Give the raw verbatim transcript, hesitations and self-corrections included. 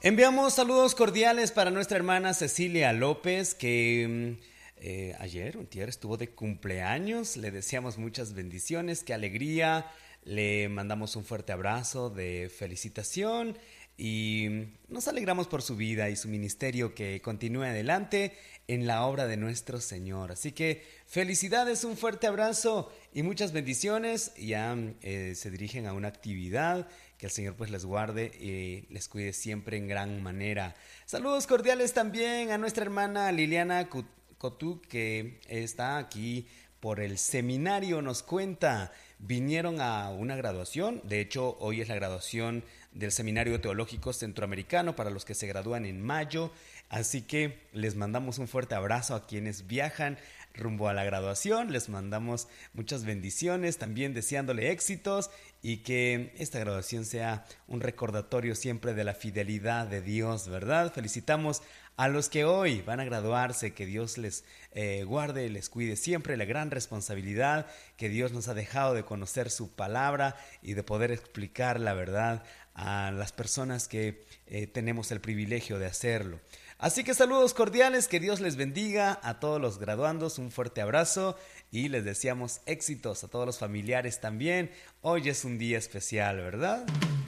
Enviamos saludos cordiales para nuestra hermana Cecilia López, que eh, ayer, un tierra, estuvo de cumpleaños. Le deseamos muchas bendiciones, qué alegría. Le mandamos un fuerte abrazo de felicitación y nos alegramos por su vida y su ministerio que continúe adelante en la obra de nuestro Señor. Así que felicidades, un fuerte abrazo y muchas bendiciones. Ya eh, se dirigen a una actividad. Que el Señor pues les guarde y les cuide siempre en gran manera. Saludos cordiales también a nuestra hermana Liliana Cotú, que está aquí por el seminario. Nos cuenta, vinieron a una graduación. De hecho, hoy es la graduación del Seminario Teológico Centroamericano para los que se gradúan en mayo. Así que les mandamos un fuerte abrazo a quienes viajan rumbo a la graduación. Les mandamos muchas bendiciones, también deseándole éxitos y que esta graduación sea un recordatorio siempre de la fidelidad de Dios, ¿verdad? Felicitamos a los que hoy van a graduarse, que Dios les eh, guarde, les cuide siempre, la gran responsabilidad que Dios nos ha dejado de conocer su palabra y de poder explicar la verdad a las personas que eh, tenemos el privilegio de hacerlo. Así que saludos cordiales, que Dios les bendiga a todos los graduandos, un fuerte abrazo y les deseamos éxitos a todos los familiares también. Hoy es un día especial, ¿verdad?